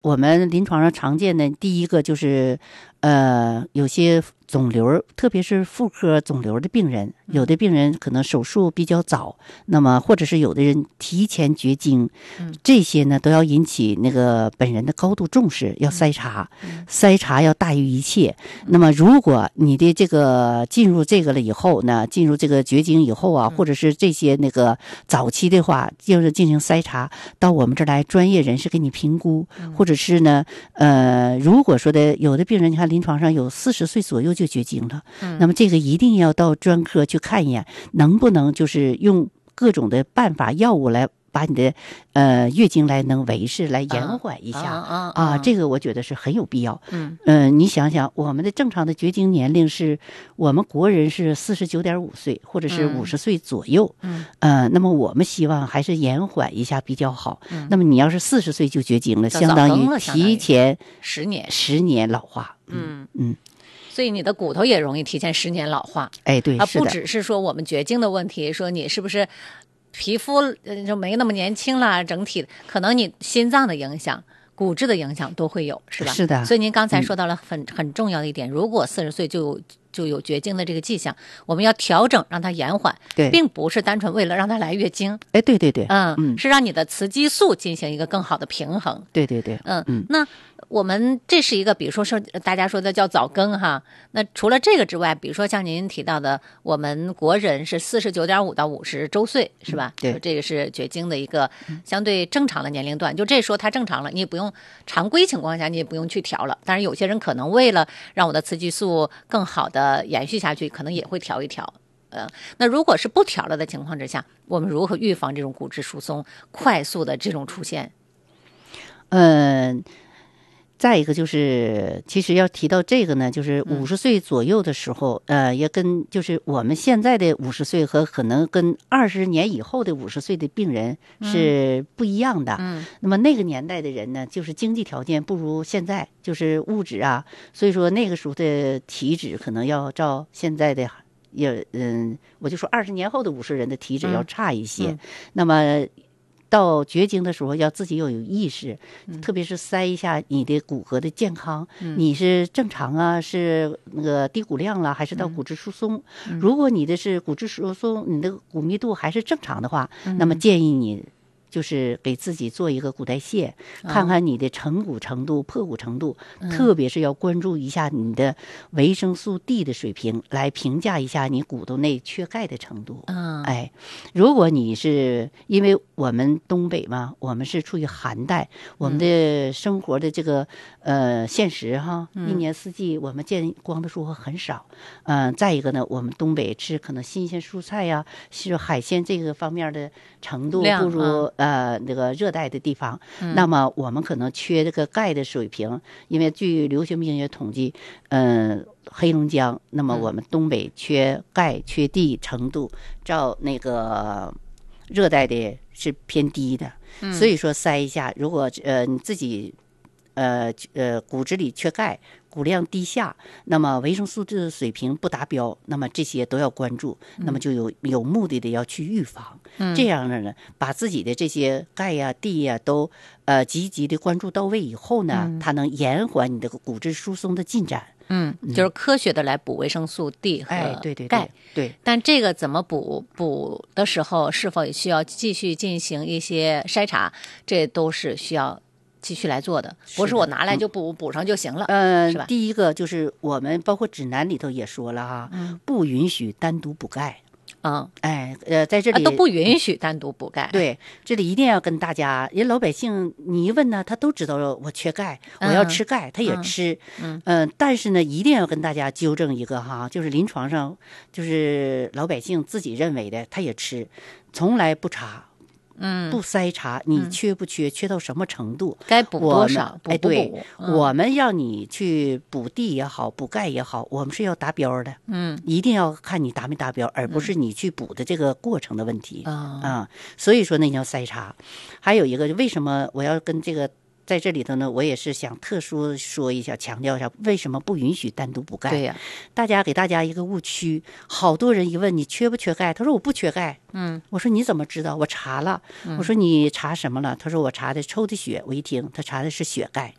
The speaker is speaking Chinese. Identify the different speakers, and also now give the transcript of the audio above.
Speaker 1: 我们临床上常见的第一个就是，有些肿瘤，特别是妇科肿瘤的病人，有的病人可能手术比较早，那么或者是有的人提前绝经，这些呢都要引起那个本人的高度重视，要筛查，筛查要大于一切。那么如果你的这个进入这个了以后呢，进入这个绝经以后啊，或者是这些那个早期的话，就是进行筛查，到我们这儿来，专业人士给你评估，或者是呢，如果说的有的病人，你看临床上有40岁左右就绝经了，那么这个一定要到专科去看一眼，能不能就是用各种的办法、药物来把你的月经来能维持，来延缓一下这个我觉得是很有必要。你想想，我们的正常的绝经年龄是我们国人是49.5岁或者是50岁左右，那么我们希望还是延缓一下比较好。那么你要是40岁就绝经了，相当于提前10年老化。
Speaker 2: 所以你的骨头也容易提前10年老化。
Speaker 1: 哎，对，
Speaker 2: 不只是说我们绝经的问题，说你是不是皮肤就没那么年轻了，整体可能你心脏的影响、骨质的影响都会有，是吧？
Speaker 1: 是的。
Speaker 2: 所以您刚才说到了很重要的一点，如果40岁就有绝经的这个迹象，我们要调整让它延缓，
Speaker 1: 对，
Speaker 2: 并不是单纯为了让它来月经。
Speaker 1: 哎，对对对，
Speaker 2: 是让你的雌激素进行一个更好的平衡。
Speaker 1: 对对对，
Speaker 2: 那我们这是一个，比如说大家说的叫早更哈。那除了这个之外，比如说像您提到的，我们国人是49.5到50周岁，是吧？
Speaker 1: 对，
Speaker 2: 这个是绝经的一个相对正常的年龄段。就这时候它正常了，你也不用常规情况下你也不用去调了。当然，有些人可能为了让我的雌激素更好的延续下去，可能也会调一调。那如果是不调了的情况之下，我们如何预防这种骨质疏松快速的这种出现？
Speaker 1: 再一个就是，其实要提到这个呢，就是50岁左右的时候，也跟就是我们现在的50岁和可能跟20年以后的50岁的病人是不一样的。那么那个年代的人呢，就是经济条件不如现在，就是物质啊，所以说那个时候的体脂可能要照现在的。我就说20年后的50人的体脂要差一些，那么到绝经的时候要自己要有意识，特别是筛一下你的骨骼的健康，你是正常啊，是那个低骨量了，还是到骨质疏松？如果你的是骨质疏松，你的骨密度还是正常的话，那么建议你就是给自己做一个骨代谢，看看你的成骨程度、破骨程度，特别是要关注一下你的维生素 D 的水平，来评价一下你骨头内缺钙的程度。如果你是因为我们东北嘛，我们是处于寒带，我们的生活的这个现实哈，一年四季我们见光的时候很少。再一个呢，我们东北吃可能新鲜蔬菜呀，是海鲜这个方面的程度不如那个热带的地方，那么我们可能缺这个钙的水平，因为据流行病学统计，黑龙江，那么我们东北缺钙缺地程度，照那个热带的是偏低的，所以说筛一下，如果你自己骨质里缺钙，骨量低下，那么维生素的水平不达标，那么这些都要关注，那么就有目的的要去预防。这样的呢，把自己的这些钙呀、地呀都积极的关注到位以后呢，它能延缓你的骨质疏松的进展。
Speaker 2: 就是科学的来补维生素 D 和钙。
Speaker 1: 对。
Speaker 2: 但这个怎么补的时候，是否需要继续进行一些筛查，这都是需要继续来做的，不是我拿来就补上就行了。是吧？
Speaker 1: 第一个就是我们包括指南里头也说了哈，不允许单独补钙。在这里
Speaker 2: 都不允许单独补钙。
Speaker 1: 对，这里一定要跟大家，人老百姓你一问呢，他都知道我缺钙，我要吃钙，他也吃。但是呢，一定要跟大家纠正一个哈，就是临床上就是老百姓自己认为的，他也吃，从来不查。不筛查你缺不缺，缺到什么程度，
Speaker 2: 该补多少，补不补？
Speaker 1: 我们让你去补地也好，补钙也好，我们是要达标的。一定要看你达没达标，而不是你去补的这个过程的问题。所以说呢，你要筛查。还有一个，为什么我要跟这个在这里头呢，我也是想特殊说一下，强调一下，为什么不允许单独补钙？
Speaker 2: 对呀，
Speaker 1: 给大家一个误区，好多人一问你缺不缺钙，他说我不缺钙。我说你怎么知道？我查了。我说你查什么了？他说我查的抽的血。我一听他查的是血钙。